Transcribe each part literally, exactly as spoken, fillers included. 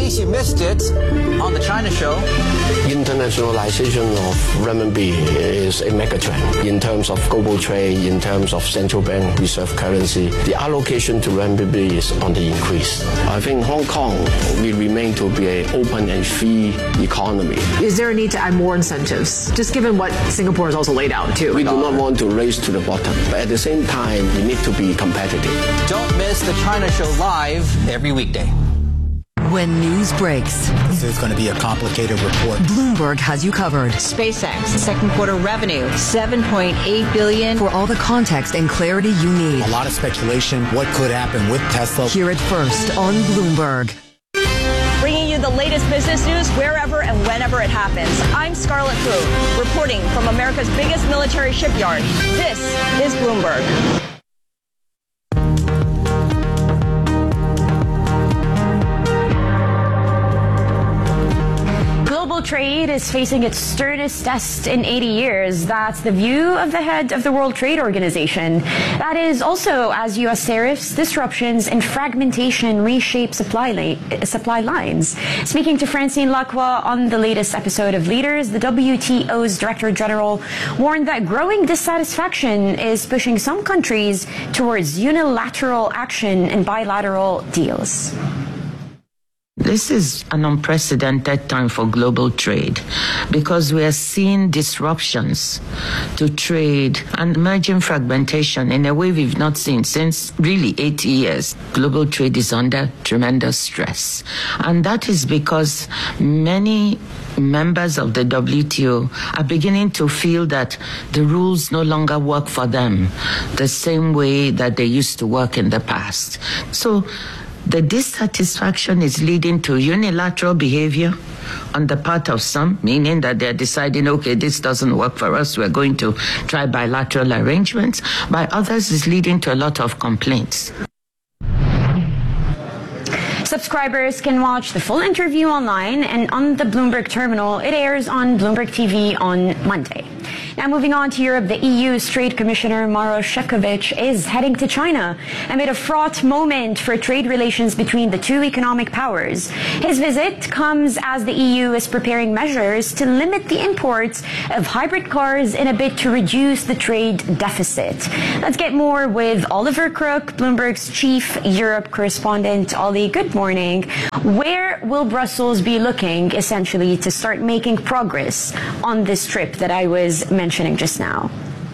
case you missed it, on The China Show. Internationalization of renminbi is a megatrend in terms of global trade, in terms of central bank reserve currency. The allocation to renminbi is on the increase. I think Hong Kong will remain to be an open and free economy. Is there a need to add more incentives, just given what Singapore has also laid out too? We do not want to race to the bottom, but at the same time, we need to be competitive. Don't miss The China Show live every weekday. When news breaks, this is going to be a complicated report. Bloomberg has you covered. SpaceX, second quarter revenue, seven point eight billion dollars. For all the context and clarity you need. A lot of speculation, what could happen with Tesla. Hear it first on Bloomberg. Bringing you the latest business news wherever and whenever it happens. I'm Scarlett Fu, reporting from America's biggest military shipyard. This is Bloomberg. Global trade is facing its sternest test in eighty years. That's the view of the head of the World Trade Organization. That is also as U S tariffs, disruptions, and fragmentation reshape supply, la- supply lines. Speaking to Francine Lacroix on the latest episode of Leaders, the W T O's Director General warned that growing dissatisfaction is pushing some countries towards unilateral action and bilateral deals. This is an unprecedented time for global trade because we are seeing disruptions to trade and emerging fragmentation in a way we've not seen since really eighty years. Global trade is under tremendous stress. And that is because many members of the W T O are beginning to feel that the rules no longer work for them the same way that they used to work in the past. So the dissatisfaction is leading to unilateral behavior on the part of some, meaning that they're deciding, okay, this doesn't work for us, we're going to try bilateral arrangements. By others, it's leading to a lot of complaints. Subscribers can watch the full interview online and on the Bloomberg terminal. It airs on Bloomberg T V on Monday. Now moving on to Europe, the E U's Trade Commissioner Maroš Šefčovič is heading to China amid a fraught moment for trade relations between the two economic powers. His visit comes as the E U is preparing measures to limit the imports of hybrid cars in a bid to reduce the trade deficit. Let's get more with Oliver Crook, Bloomberg's chief Europe correspondent. Ollie, good morning. Where will Brussels be looking, essentially, to start making progress on this trip that I was mentioning just now?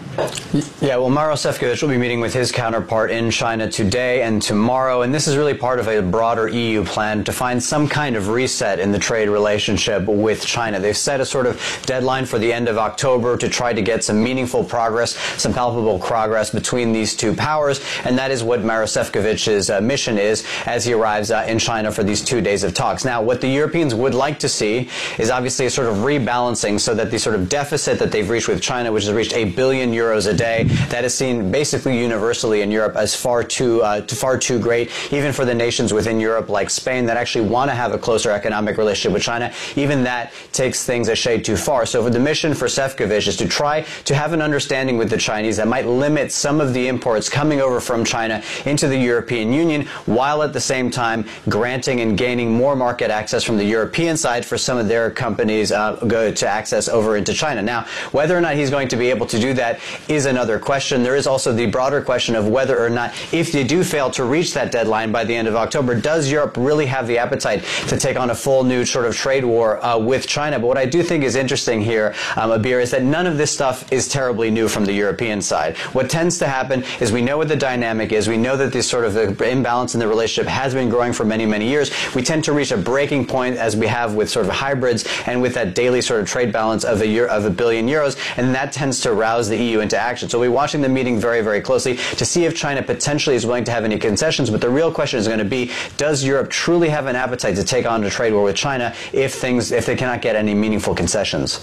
Yeah, well, Maroš Šefčovič will be meeting with his counterpart in China today and tomorrow, and this is really part of a broader E U plan to find some kind of reset in the trade relationship with China. They've set a sort of deadline for the end of October to try to get some meaningful progress, some palpable progress between these two powers, and that is what Maroš Šefčovič's uh, mission is as he arrives uh, in China for these two days of talks. Now, what the Europeans would like to see is obviously a sort of rebalancing so that the sort of deficit that they've reached with China, which has reached a billion euros a day, that is seen basically universally in Europe as far too uh, far too great, even for the nations within Europe like Spain that actually want to have a closer economic relationship with China. Even that takes things a shade too far. So the mission for Šefčovič is to try to have an understanding with the Chinese that might limit some of the imports coming over from China into the European Union, while at the same time granting and gaining more market access from the European side for some of their companies uh, go to access over into China. Now, whether or not he's going to be able to do that is another question. There is also the broader question of whether or not, if they do fail to reach that deadline by the end of October, does Europe really have the appetite to take on a full new sort of trade war uh, with China? But what I do think is interesting here, um, Abir, is that none of this stuff is terribly new from the European side. What tends to happen is we know what the dynamic is. We know that this sort of the imbalance in the relationship has been growing for many, many years. We tend to reach a breaking point as we have with sort of hybrids and with that daily sort of trade balance of a year of a billion euros, and that tends to rouse the E U into action. So we're watching the meeting very, very closely to see if China potentially is willing to have any concessions. But the real question is going to be, does Europe truly have an appetite to take on a trade war with China if things, if they cannot get any meaningful concessions?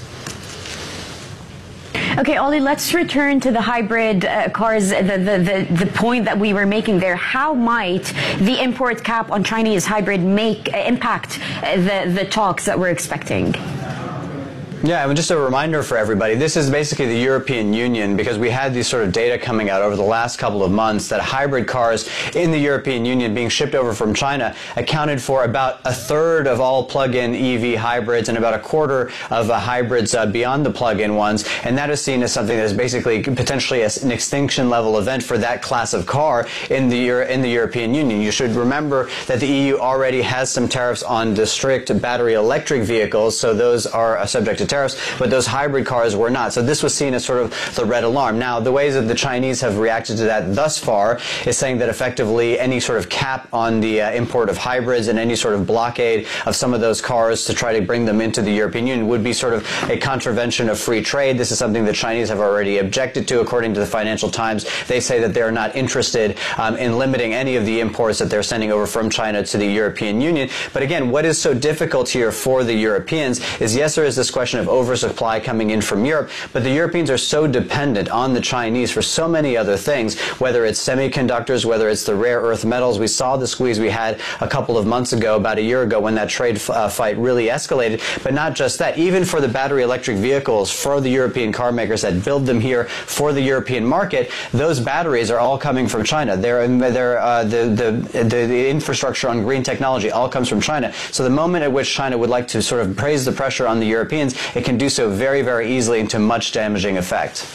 Okay, Ollie, let's return to the hybrid uh, cars, the, the, the, the point that we were making there. How might the import cap on Chinese hybrid make uh, impact uh, the, the talks that we're expecting? Yeah, and just a reminder for everybody, this is basically the European Union, because we had these sort of data coming out over the last couple of months that hybrid cars in the European Union being shipped over from China accounted for about a third of all plug-in E V hybrids and about a quarter of uh, hybrids uh, beyond the plug-in ones. And that is seen as something that is basically potentially an extinction level event for that class of car in the, Euro in the European Union. You should remember that the E U already has some tariffs on the strict battery electric vehicles, so those are uh, subject to tariffs, but those hybrid cars were not. So this was seen as sort of the red alarm. Now, the ways that the Chinese have reacted to that thus far is saying that effectively any sort of cap on the uh, import of hybrids and any sort of blockade of some of those cars to try to bring them into the European Union would be sort of a contravention of free trade. This is something the Chinese have already objected to. According to the Financial Times, they say that they're not interested um, in limiting any of the imports that they're sending over from China to the European Union. But again, what is so difficult here for the Europeans is, yes, there is this question of oversupply coming in from Europe, but the Europeans are so dependent on the Chinese for so many other things, whether it's semiconductors, whether it's the rare earth metals. We saw the squeeze we had a couple of months ago, about a year ago, when that trade uh, fight really escalated. But not just that, even for the battery electric vehicles, for the European car makers that build them here for the European market, those batteries are all coming from China. They're, they're, uh, the, the, the, the infrastructure on green technology all comes from China. So the moment at which China would like to sort of raise the pressure on the Europeans, it can do so very, very easily and to much damaging effect.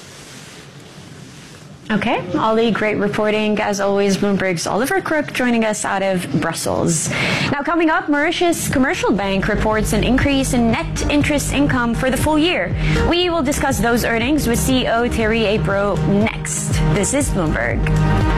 Okay, Ollie, great reporting. As always, Bloomberg's Oliver Crook joining us out of Brussels. Now, coming up, Mauritius Commercial Bank reports an increase in net interest income for the full year. We will discuss those earnings with C E O Thierry Aprot next. This is Bloomberg.